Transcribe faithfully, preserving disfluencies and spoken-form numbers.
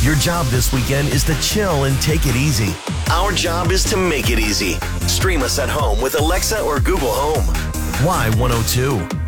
Your job this weekend is to chill and take it easy. Our job is to make it easy. Stream us at home with Alexa or Google Home. Y one oh two.